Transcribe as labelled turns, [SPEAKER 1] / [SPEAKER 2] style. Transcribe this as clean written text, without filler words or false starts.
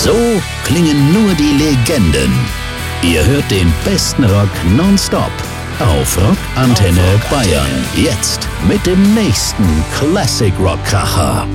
[SPEAKER 1] So klingen nur die Legenden. Ihr hört den besten Rock nonstop auf Rockantenne Bayern. Jetzt mit dem nächsten Classic Rock Kracher.